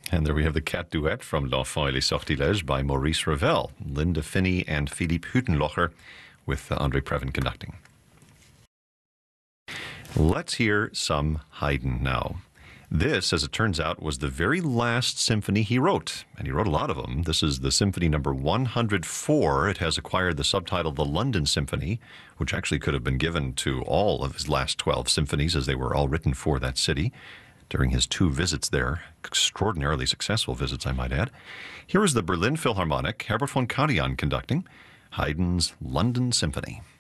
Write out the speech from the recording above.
And there we have the cat duet from L'Enfant et les Sortilèges by Maurice Ravel, Linda Finney and Philippe Hüttenlocher, with Andre Previn conducting. Let's hear some Haydn now. This, as it turns out, was the very last symphony he wrote, and he wrote a lot of them. This is the Symphony number 104. It has acquired the subtitle The London Symphony, which actually could have been given to all of his last 12 symphonies, as they were all written for that city during his 2 visits there. Extraordinarily successful visits, I might add. Here is the Berlin Philharmonic, Herbert von Karajan conducting Haydn's London Symphony.